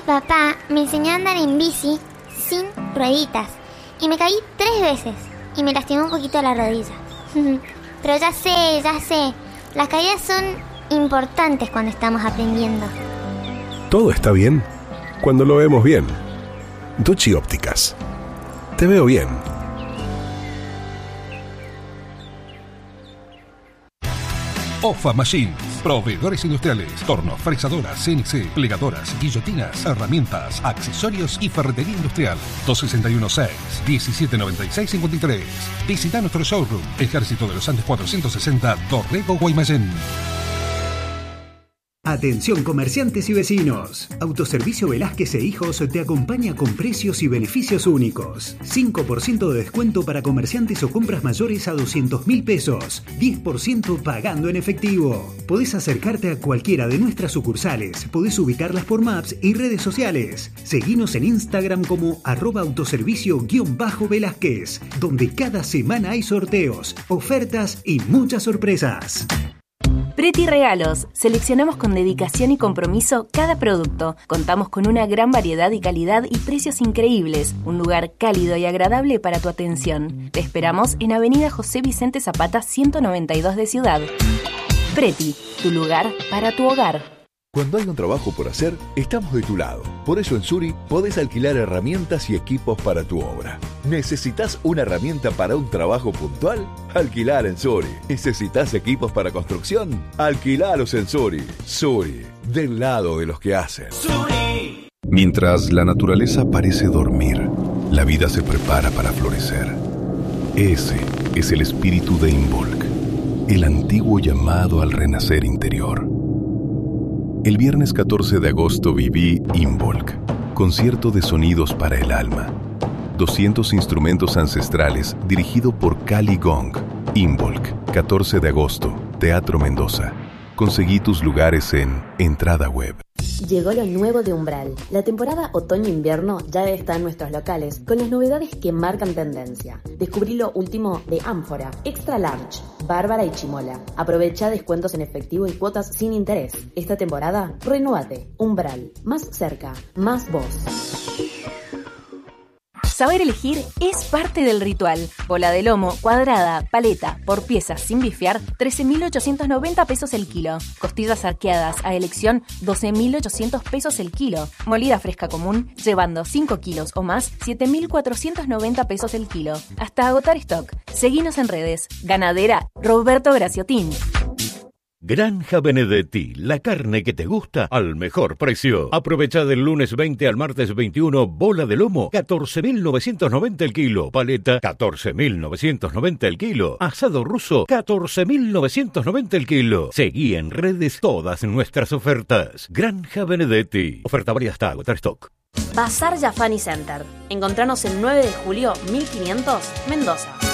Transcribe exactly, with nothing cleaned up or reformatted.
papá me enseñó a andar en bici sin rueditas y me caí tres veces y me lastimó un poquito la rodilla. Pero ya sé, ya sé, las caídas son importantes cuando estamos aprendiendo. Todo está bien cuando lo vemos bien. Ducci Ópticas. Te veo bien. Ofa Machines, proveedores industriales, tornos, fresadoras, C N C, plegadoras, guillotinas, herramientas, accesorios y ferretería industrial. dos seis uno seis, diecisiete noventa y seis cincuenta y tres. Visita nuestro showroom, Ejército de los Andes cuatrocientos sesenta, Dorrego, Guaymallén. Atención comerciantes y vecinos. Autoservicio Velázquez e Hijos te acompaña con precios y beneficios únicos. cinco por ciento de descuento para comerciantes o compras mayores a doscientos mil pesos. diez por ciento pagando en efectivo. Podés acercarte a cualquiera de nuestras sucursales. Podés ubicarlas por Maps y redes sociales. Seguinos en Instagram como arroba autoservicio-Velázquez, donde cada semana hay sorteos, ofertas y muchas sorpresas. Preti Regalos. Seleccionamos con dedicación y compromiso cada producto. Contamos con una gran variedad y calidad y precios increíbles. Un lugar cálido y agradable para tu atención. Te esperamos en Avenida José Vicente Zapata ciento noventa y dos de Ciudad. Preti, tu lugar para tu hogar. Cuando hay un trabajo por hacer, estamos de tu lado. Por eso en Suri podés alquilar herramientas y equipos para tu obra. ¿Necesitas una herramienta para un trabajo puntual? Alquilar en Suri. ¿Necesitas equipos para construcción? Alquilalos en Suri. Suri, del lado de los que hacen. Suri. Mientras la naturaleza parece dormir, la vida se prepara para florecer. Ese es el espíritu de Involk, el antiguo llamado al renacer interior. El viernes catorce de agosto viví Involk, concierto de sonidos para el alma. doscientos instrumentos ancestrales dirigido por Cali Gong. Involk, catorce de agosto, Teatro Mendoza. Conseguí tus lugares en Entrada Web. Llegó lo nuevo de Umbral. La temporada otoño-invierno ya está en nuestros locales con las novedades que marcan tendencia. Descubrí lo último de Ánfora, Extra Large, Bárbara y Chimola. Aprovecha descuentos en efectivo y cuotas sin interés. Esta temporada, renuévate. Umbral, más cerca, más vos. Saber elegir es parte del ritual. Bola de lomo, cuadrada, paleta, por piezas sin bifear, trece mil ochocientos noventa pesos el kilo. Costillas arqueadas a elección, doce mil ochocientos pesos el kilo. Molida fresca común, llevando cinco kilos o más, siete mil cuatrocientos noventa pesos el kilo. Hasta agotar stock. Seguinos en redes. Ganadera Roberto Graciotín. Granja Benedetti, la carne que te gusta al mejor precio. Aprovecha del lunes veinte al martes veintiuno, bola de lomo, catorce mil novecientos noventa el kilo. Paleta, catorce mil novecientos noventa el kilo. Asado ruso, catorce mil novecientos noventa el kilo. Seguí en redes todas nuestras ofertas. Granja Benedetti. Oferta válida hasta agotar stock. Bazar Yafani Center. Encontranos en nueve de julio mil quinientos, Mendoza.